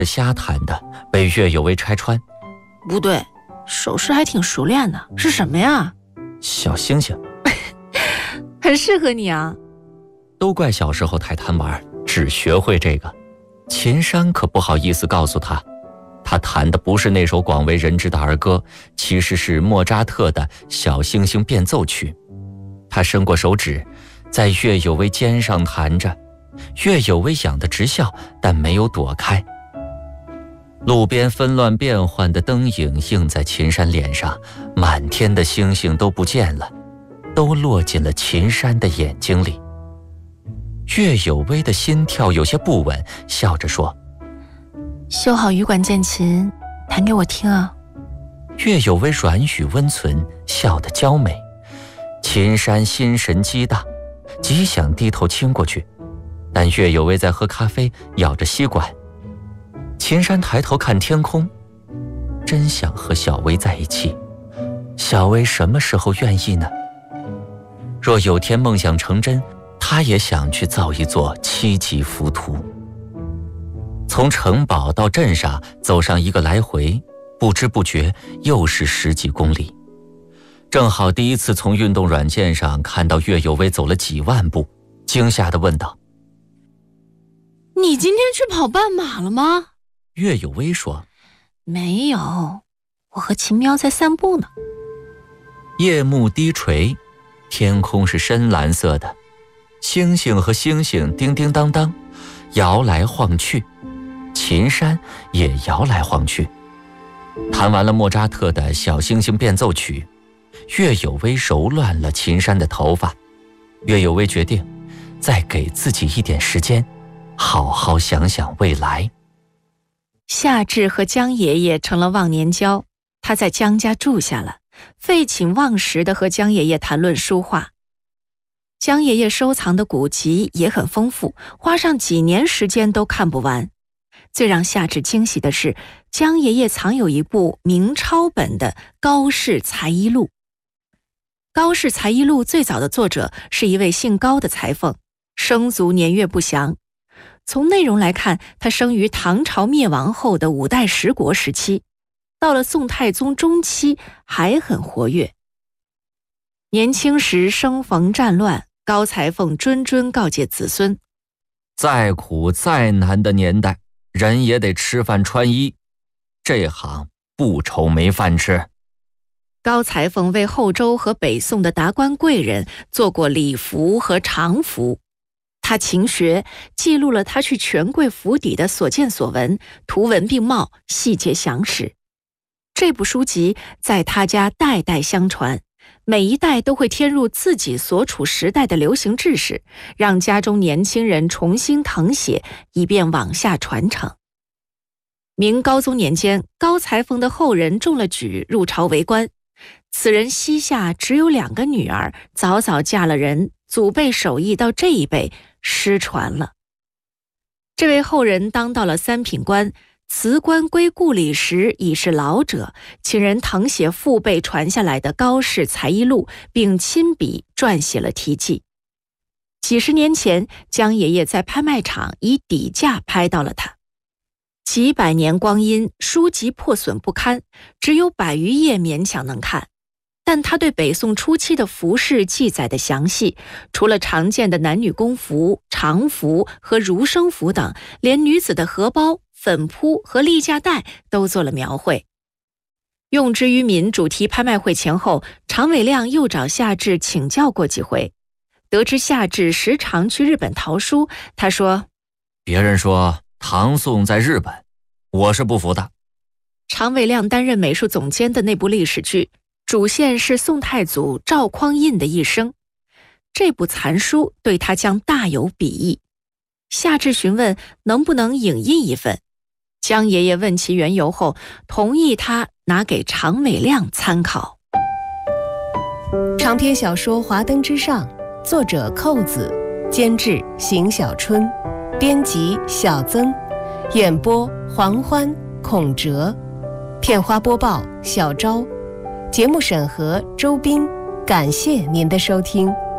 瞎弹的被岳有为拆穿。 不对，手势还挺熟练的，是什么呀？ 小星星。 很适合你啊。 都怪小时候太贪玩，只学会这个。秦山可不好意思告诉他，他弹的不是那首广为人知的儿歌，其实是莫扎特的小星星变奏曲。他伸过手指，在岳有为肩上弹着，岳有为痒得直笑，但没有躲开。路边纷乱变幻的灯影映在秦山脸上，满天的星星都不见了，都落进了秦山的眼睛里。岳有为的心跳有些不稳，笑着说： 修好羽管键琴，弹给我听啊。 岳有为软语温存，笑得娇美。秦山心神激荡，极想低头亲过去，但岳有为在喝咖啡，咬着吸管。秦山抬头看天空，真想和小薇在一起。小薇什么时候愿意呢？若有天梦想成真，他也想去造一座7级浮屠。从城堡到镇上走上一个来回，不知不觉又是10几公里。正好第一次从运动软件上看到岳有为走了几万步，惊吓地问道： 你今天去跑半马了吗？ 岳有为说： 没有，我和秦喵在散步呢。 夜幕低垂，天空是深蓝色的，星星和星星叮叮当当摇来晃去，秦山也摇来晃去。弹完了莫扎特的小星星变奏曲，岳有为揉乱了秦山的头发。岳有为决定再给自己一点时间，好好想想未来。 夏至和江爷爷成了忘年交，他在江家住下了，废寝忘食地和江爷爷谈论书画。江爷爷收藏的古籍也很丰富，花上几年时间都看不完。最让夏至惊喜的是，江爷爷藏有一部明抄本的《高氏才艺录》。《高氏才艺录》最早的作者是一位姓高的裁缝，生卒年月不详。从内容来看，他生于唐朝灭亡后的5代十国时期，到了宋太宗中期还很活跃。年轻时生逢战乱，高裁缝谆谆告诫子孙： 再苦再难的年代，人也得吃饭穿衣，这行不愁没饭吃。 高裁缝为后周和北宋的达官贵人做过礼服和常服。他勤学，记录了他去权贵府邸的所见所闻，图文并茂，细节详实。这部书籍在他家代代相传，每一代都会添入自己所处时代的流行知识，让家中年轻人重新誊写，以便往下传承。明高宗年间，高裁缝的后人中了举，入朝为官。此人膝下只有2个女儿，早早嫁了人，祖辈手艺到这一辈失传了。这位后人当到了3品官，辞官归故里时已是老者，请人誊写父辈传下来的《高氏才艺录》，并亲笔撰写了题记。几十年前，江爷爷在拍卖场以底价拍到了他。几百年光阴，书籍破损不堪，只有100余页勉强能看。但他对北宋初期的服饰记载的详细，除了常见的男女工服、常服和儒生服等，连女子的荷包、粉扑和例假带都做了描绘。用之于民主题拍卖会前后，常伟亮又找夏至请教过几回。得知夏至时常去日本淘书，他说： 别人说唐宋在日本，我是不服的。 常伟亮担任美术总监的那部历史剧，主线是宋太祖赵匡胤的一生，这部残书对他将大有裨益。夏至询问能不能影印一份，江爷爷问其缘由后，同意他拿给常伟亮参考。 长篇小说《华灯之上》，作者寇子，监制邢小春，编辑小曾，演播黄欢、孔哲，片花播报小昭，节目审核周斌。感谢您的收听。